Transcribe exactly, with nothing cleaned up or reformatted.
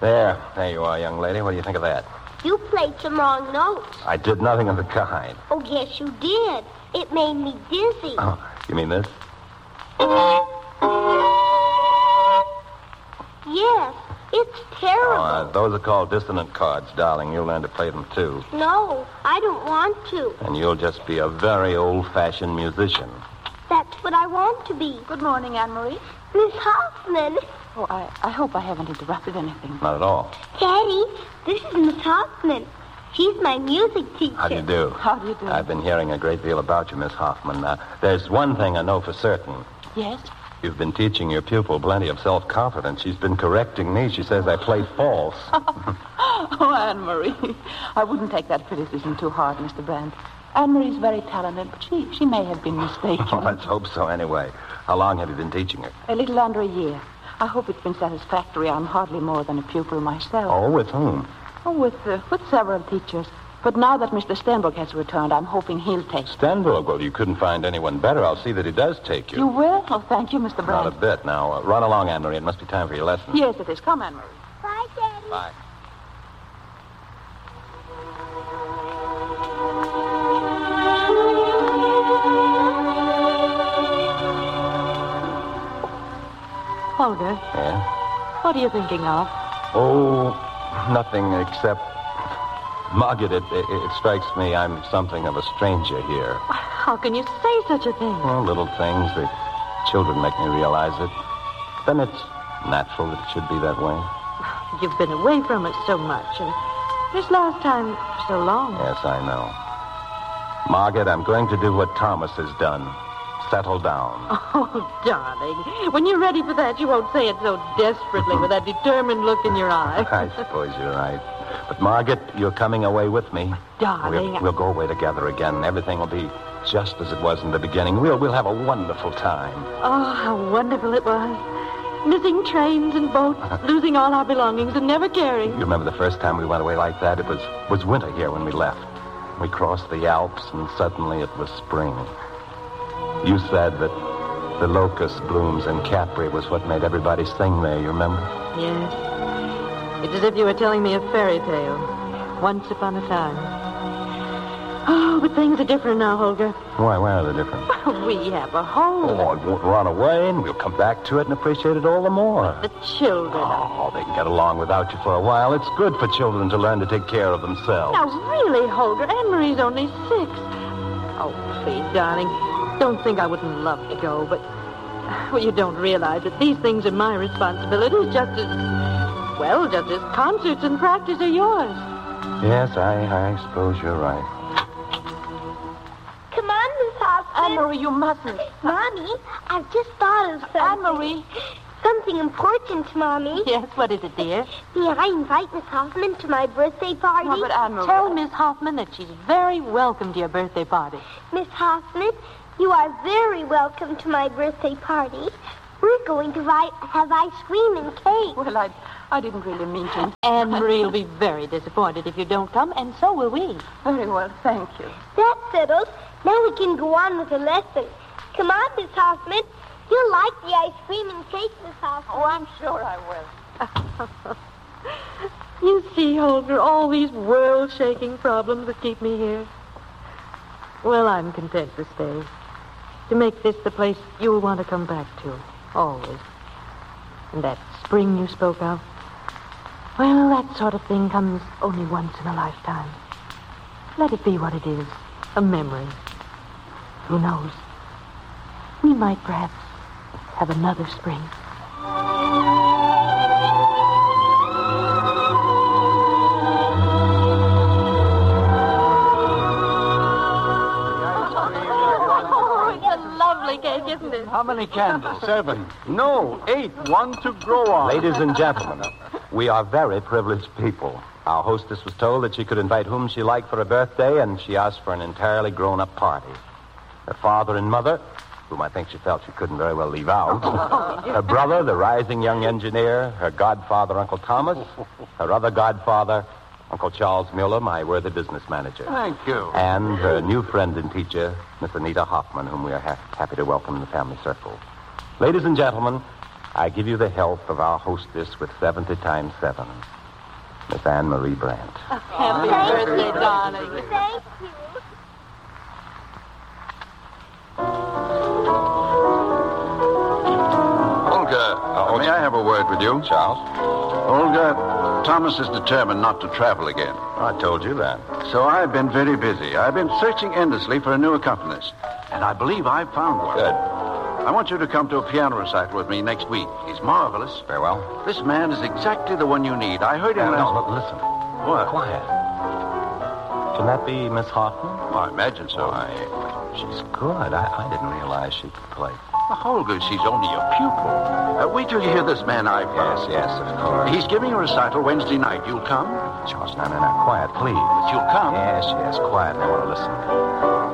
There. There you are, young lady. What do you think of that? You played some wrong notes. I did nothing of the kind. Oh, yes, you did. It made me dizzy. Oh, you mean this? Yes, it's terrible. Oh, uh, those are called dissonant chords, darling. You'll learn to play them, too. No, I don't want to. And you'll just be a very old-fashioned musician. That's what I want to be. Good morning, Anne-Marie. Miss Hoffman. Oh, I, I hope I haven't interrupted anything. Not at all. Daddy, this is Miss Hoffman. She's my music teacher. How do you do? How do you do? I've been hearing a great deal about you, Miss Hoffman. Uh, there's one thing I know for certain. Yes? You've been teaching your pupil plenty of self-confidence. She's been correcting me. She says I play false. Oh, Anne-Marie. I wouldn't take that criticism too hard, Mister Brandt. Anne-Marie's very talented, but she, she may have been mistaken. Oh, let's hope so anyway. How long have you been teaching her? A little under a year. I hope it's been satisfactory. I'm hardly more than a pupil myself. Oh, with whom? Oh, with, uh, with several teachers. But now that Mister Stenbrook has returned, I'm hoping he'll take it. Stenbrook? Well, you couldn't find anyone better. I'll see that he does take you. You will? Oh, thank you, Mister Brandt. Not a bit. Now, uh, run along, Anne-Marie. It must be time for your lesson. Yes, it is. Come, Anne-Marie. Bye, Daddy. Bye. Holger. Yeah? What are you thinking of? Oh, nothing except... Margaret, it, it, it strikes me I'm something of a stranger here. How can you say such a thing? Well, little things. The children make me realize it. Then it's natural that it should be that way. You've been away from us so much, and this last time for so long. Yes, I know. Margaret, I'm going to do what Thomas has done. Settle down. Oh, darling. When you're ready for that, you won't say it so desperately with that determined look in your eye. I suppose you're right. But, Margaret, you're coming away with me. Darling. We'll, we'll go away together again. Everything will be just as it was in the beginning. We'll, we'll have a wonderful time. Oh, how wonderful it was. Missing trains and boats, losing all our belongings and never caring. You remember the first time we went away like that? It was, was winter here when we left. We crossed the Alps, and suddenly it was spring. You said that the locust blooms in Capri was what made everybody sing there, you remember? Yes. It's as if you were telling me a fairy tale. Once upon a time. Oh, but things are different now, Holger. Why, why are they different? We have a home. Oh, it won't run away, and we'll come back to it and appreciate it all the more. The children. Oh, they can get along without you for a while. It's good for children to learn to take care of themselves. Now, really, Holger, Anne-Marie's only six. Oh, please, darling, don't think I wouldn't love to go, but... Well, you don't realize that these things are my responsibility just as... Well, just as concerts and practice are yours. Yes, I, I suppose you're right. Come on, Miss Hoffman. Anne-Marie, you mustn't. Mommy, I've just thought of something. Anne-Marie. Something important, Mommy. Yes, what is it, dear? May I invite Miss Hoffman to my birthday party? No, but Anne-Marie... Tell Miss Hoffman that she's very welcome to your birthday party. Miss Hoffman, you are very welcome to my birthday party. We're going to ri- have ice cream and cake. Well, I, I didn't really mean to. Anne-Marie will be very disappointed if you don't come, and so will we. Very well, thank you. That's settled. Now we can go on with the lesson. Come on, Miss Hoffman. You'll like the ice cream and cake, Miss Hoffman. Oh, I'm sure I will. You see, Holger, all these world-shaking problems that keep me here. Well, I'm content to stay. To make this the place you'll want to come back to. Always. And that spring you spoke of? Well, that sort of thing comes only once in a lifetime. Let it be what it is. A memory. Who knows? We might perhaps have another spring. Oh, it's a lovely cake, isn't it? How many candles? Seven. No, eight. One to grow on. Ladies and gentlemen, we are very privileged people. Our hostess was told that she could invite whom she liked for her birthday, and she asked for an entirely grown-up party. Her father and mother, whom I think she felt she couldn't very well leave out. Her brother, the rising young engineer. Her godfather, Uncle Thomas. Her other godfather, Uncle Charles Mueller, my worthy business manager. Thank you. And her new friend and teacher, Miss Anita Hoffman, whom we are ha- happy to welcome in the family circle. Ladies and gentlemen, I give you the health of our hostess with seventy times seven, Miss Anne Marie Brandt. Happy Thank birthday, you. darling. Thank you. Olga, may I have a word with you? Charles? Olga, Thomas is determined not to travel again. I told you that. So I've been very busy. I've been searching endlessly for a new accompanist. And I believe I've found one. Good. I want you to come to a piano recital with me next week. He's marvelous. Very well. This man is exactly the one you need. I heard him No, last... no, look, listen. What? Quiet. Can that be Miss Hoffman? Oh, I imagine so. Why, she's good. I, I didn't realize she could play. Olga, she's only a pupil. Uh, wait till you hear this man I've Yes, found. yes, of course. He's giving a recital Wednesday night. You'll come? Charles, no, no, no. Quiet, please. But you'll come? Yes, yes, quiet. I want to listen.